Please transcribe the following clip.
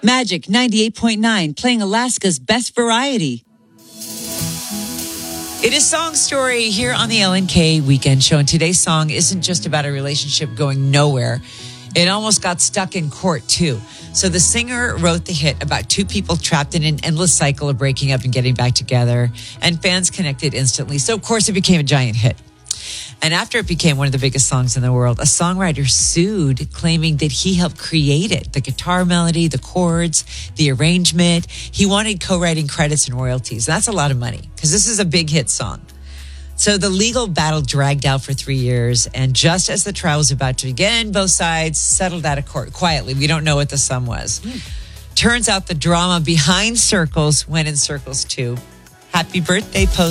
Magic 98.9, playing Alaska's best variety. It is Song Story here on the LNK Weekend Show. And today's song isn't just about a relationship going nowhere. It almost got stuck in court, too. So the singer wrote the hit about two people trapped in an endless cycle of breaking up and getting back together. And fans connected instantly. So, of course, it became a giant hit. And after it became one of the biggest songs in the world, a songwriter sued, claiming that he helped create it. The guitar melody, the chords, the arrangement. He wanted co-writing credits and royalties. That's a lot of money because this is a big hit song. So the legal battle dragged out for 3 years. And just as the trial was about to begin, both sides settled out of court quietly. We don't know what the sum was. Turns out the drama behind circles went in circles too. Happy birthday, Post.